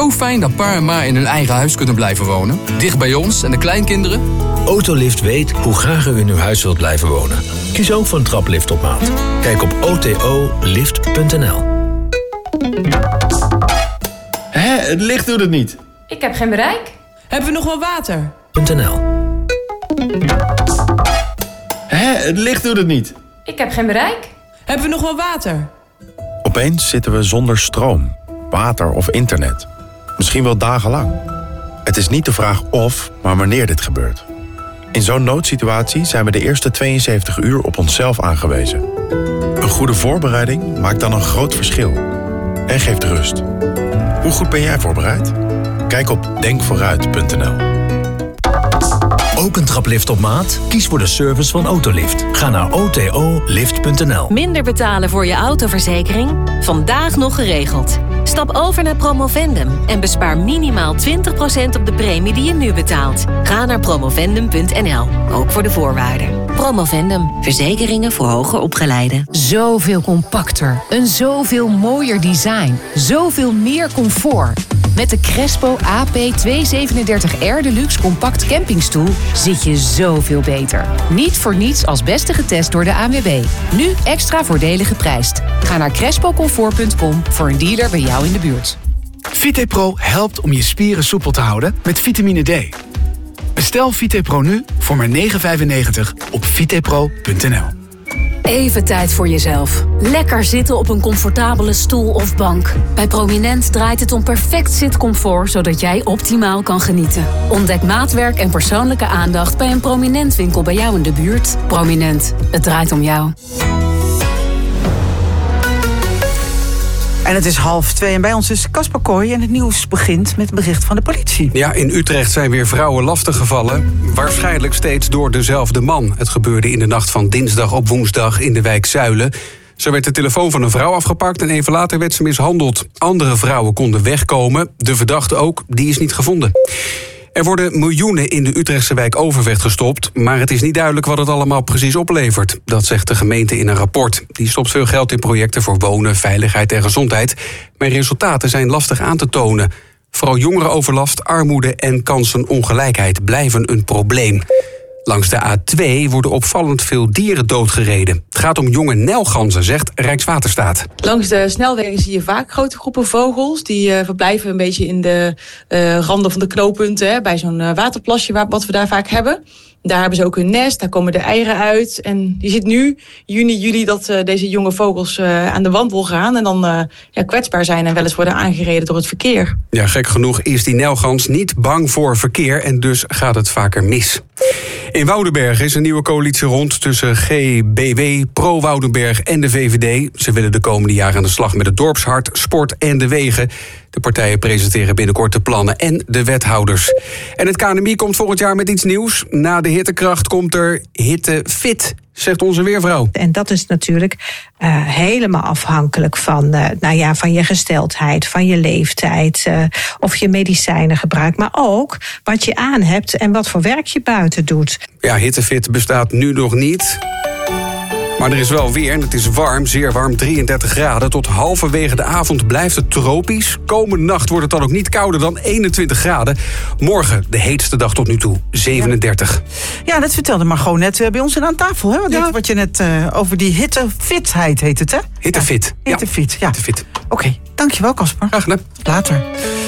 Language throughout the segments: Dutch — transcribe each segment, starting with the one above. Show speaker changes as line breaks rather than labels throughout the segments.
Zo fijn dat pa en ma in hun eigen huis kunnen blijven wonen. Dicht bij ons en de kleinkinderen.
Autolift weet hoe graag u in uw huis wilt blijven wonen. Kies ook voor een traplift op maat. Kijk op otolift.nl.
Het licht doet het niet.
Ik heb geen bereik.
Hebben we nog wel water?
.nl.
Het licht doet het niet.
Ik heb geen bereik.
Hebben we nog wel water?
Opeens zitten we zonder stroom, water of internet. Misschien wel dagenlang. Het is niet de vraag of, maar wanneer dit gebeurt. In zo'n noodsituatie zijn we de eerste 72 uur op onszelf aangewezen. Een goede voorbereiding maakt dan een groot verschil. En geeft rust. Hoe goed ben jij voorbereid? Kijk op denkvooruit.nl.
Ook een traplift op maat? Kies voor de service van Autolift. Ga naar otolift.nl.
Minder betalen voor je autoverzekering? Vandaag nog geregeld. Stap over naar Promovendum en bespaar minimaal 20% op de premie die je nu betaalt. Ga naar promovendum.nl, ook voor de voorwaarden. Promovendum, verzekeringen voor hoger opgeleiden.
Zoveel compacter, een zoveel mooier design, zoveel meer comfort. Met de Crespo AP237R Deluxe Compact Campingstoel zit je zoveel beter. Niet voor niets als beste getest door de ANWB. Nu extra voordelig geprijsd. Ga naar crespocomfort.com voor een dealer bij jou in de buurt.
VitePro helpt om je spieren soepel te houden met vitamine D. Bestel VitePro nu voor maar €9,95 op vitepro.nl.
Even tijd voor jezelf. Lekker zitten op een comfortabele stoel of bank. Bij Prominent draait het om perfect zitcomfort, zodat jij optimaal kan genieten. Ontdek maatwerk en persoonlijke aandacht bij een Prominent winkel bij jou in de buurt. Prominent, het draait om jou.
En het is 1:30 en bij ons is Casper Kooi en het nieuws begint met een bericht van de politie.
Ja, in Utrecht zijn weer vrouwen lastiggevallen. Waarschijnlijk steeds door dezelfde man. Het gebeurde in de nacht van dinsdag op woensdag in de wijk Zuilen. Zo werd de telefoon van een vrouw afgepakt en even later werd ze mishandeld. Andere vrouwen konden wegkomen. De verdachte ook, die is niet gevonden. Er worden miljoenen in de Utrechtse wijk Overvecht gestopt, maar het is niet duidelijk wat het allemaal precies oplevert. Dat zegt de gemeente in een rapport. Die stopt veel geld in projecten voor wonen, veiligheid en gezondheid. Maar resultaten zijn lastig aan te tonen. Vooral jongerenoverlast, armoede en kansenongelijkheid blijven een probleem. Langs de A2 worden opvallend veel dieren doodgereden. Het gaat om jonge nijlganzen, zegt Rijkswaterstaat.
Langs de snelwegen zie je vaak grote groepen vogels. Die verblijven een beetje in de randen van de knooppunten. Bij zo'n waterplasje wat we daar vaak hebben. Daar hebben ze ook hun nest, daar komen de eieren uit. En je ziet nu, juni, juli, dat deze jonge vogels aan de wandel gaan. En dan kwetsbaar zijn en wel eens worden aangereden door het verkeer.
Ja, gek genoeg is die nijlgans niet bang voor verkeer. En dus gaat het vaker mis. In Woudenberg is een nieuwe coalitie rond tussen GBW, Pro-Woudenberg en de VVD. Ze willen de komende jaren aan de slag met het dorpshart, sport en de wegen. De partijen presenteren binnenkort de plannen en de wethouders. En het KNMI komt volgend jaar met iets nieuws. Na de hittekracht komt er hittefit, zegt onze weervrouw.
En dat is natuurlijk helemaal afhankelijk van je gesteldheid, van je leeftijd, of je medicijnen gebruikt, maar ook wat je aan hebt en wat voor werk je buiten doet.
Ja, hittefit bestaat nu nog niet. Maar er is wel weer en het is warm, zeer warm, 33 graden. Tot halverwege de avond blijft het tropisch. Komende nacht wordt het dan ook niet kouder dan 21 graden. Morgen de heetste dag tot nu toe, 37.
Ja, dat vertelde Margot net bij ons aan tafel. Hè? Wat je net over die hittefitheid heet het, hè?
Hittefit.
Ja. Hittefit, ja.
Hittefit.
Oké, dankjewel Casper.
Graag gedaan.
Later.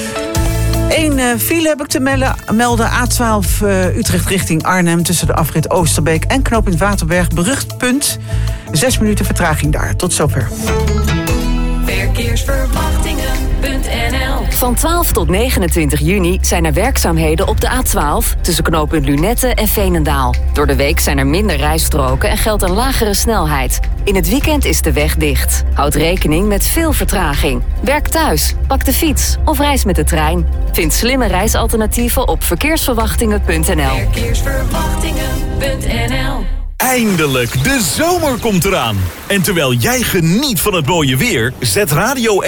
1 file heb ik te melden. A12 Utrecht richting Arnhem tussen de afrit Oosterbeek en knooppunt Waterberg. Berucht punt. 6 minuten vertraging daar. Tot zover.
Verkeersverwachtingen.nl. Van 12 tot 29 juni zijn er werkzaamheden op de A12... tussen knooppunt Lunetten en Veenendaal. Door de week zijn er minder rijstroken en geldt een lagere snelheid. In het weekend is de weg dicht. Houd rekening met veel vertraging. Werk thuis, pak de fiets of reis met de trein. Vind slimme reisalternatieven op verkeersverwachtingen.nl.
Verkeersverwachtingen.nl.
Eindelijk, de zomer komt eraan. En terwijl jij geniet van het mooie weer, zet Radio